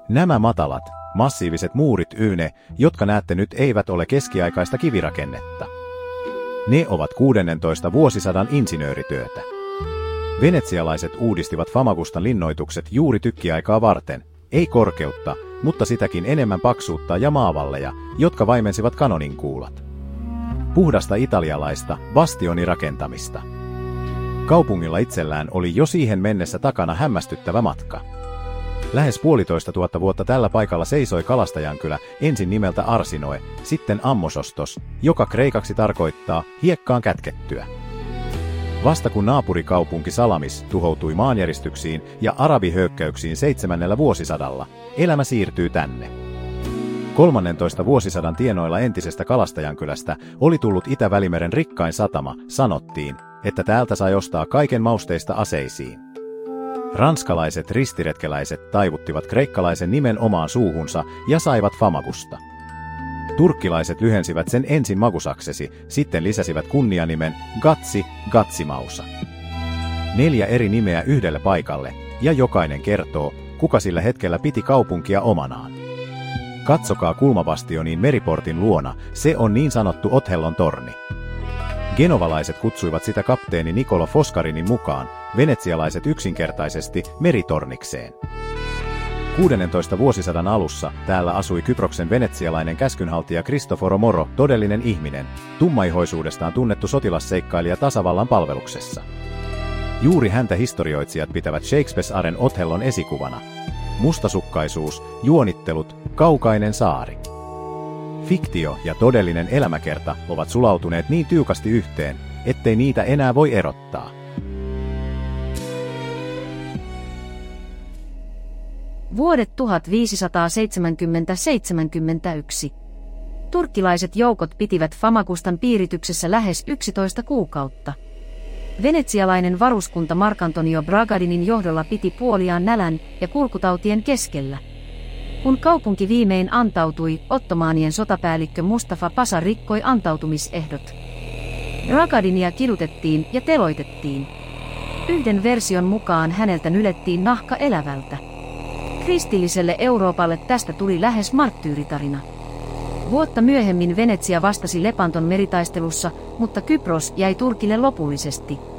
Nämä matalat, massiiviset muurit yne, jotka näette nyt, eivät ole keskiaikaista kivirakennetta. Ne ovat 16. vuosisadan insinöörityötä. Venetsialaiset uudistivat Famagustan linnoitukset juuri tykkiaikaa varten, ei korkeutta, mutta sitäkin enemmän paksuutta ja maavalleja, jotka vaimensivat kanoninkuulat. Puhdasta italialaista bastioni-rakentamista. Kaupungilla itsellään oli jo siihen mennessä takana hämmästyttävä matka. Lähes 1,500 vuotta tällä paikalla seisoi kalastajankylä, ensin nimeltä Arsinoe, sitten Ammosostos, joka kreikaksi tarkoittaa hiekkaan kätkettyä. Vasta kun naapurikaupunki Salamis tuhoutui maanjäristyksiin ja arabihyökkäyksiin 7. vuosisadalla, elämä siirtyy tänne. 13. vuosisadan tienoilla entisestä kalastajankylästä oli tullut Itä-Välimeren rikkain satama, sanottiin, että täältä sai ostaa kaiken mausteista aseisiin. Ranskalaiset ristiretkeläiset taivuttivat kreikkalaisen nimen omaan suuhunsa ja saivat Famagusta. Turkkilaiset lyhensivät sen ensin Magusaksesi, sitten lisäsivät kunnianimen Gatsi, Gatsimausa. 4 eri nimeä yhdelle paikalle, ja jokainen kertoo, kuka sillä hetkellä piti kaupunkia omanaan. Katsokaa kulmabastioniin meriportin luona, se on niin sanottu Othellon torni. Genovalaiset kutsuivat sitä kapteeni Niccolo Foscarinin mukaan, venetsialaiset yksinkertaisesti meritornikseen. 16. vuosisadan alussa täällä asui Kyproksen venetsialainen käskynhaltija Cristoforo Moro, todellinen ihminen, tummaihoisuudestaan tunnettu sotilasseikkailija tasavallan palveluksessa. Juuri häntä historioitsijat pitävät Shakespearen Othellon esikuvana. Mustasukkaisuus, juonittelut, kaukainen saari. Fiktio ja todellinen elämäkerta ovat sulautuneet niin tiukasti yhteen, ettei niitä enää voi erottaa. Vuodet 1570–71. Turkkilaiset joukot pitivät Famagustan piirityksessä lähes 11 kuukautta. Venetsialainen varuskunta Marcantonio Bragadinin johdolla piti puoliaan nälän ja kulkutautien keskellä. Kun kaupunki viimein antautui, ottomaanien sotapäällikkö Mustafa Pasa rikkoi antautumisehdot. Bragadinia kidutettiin ja teloitettiin. Yhden version mukaan häneltä nylettiin nahka elävältä. Kristilliselle Euroopalle tästä tuli lähes marttyyritarina. Vuotta myöhemmin Venetsia vastasi Lepanton meritaistelussa, mutta Kypros jäi Turkille lopullisesti.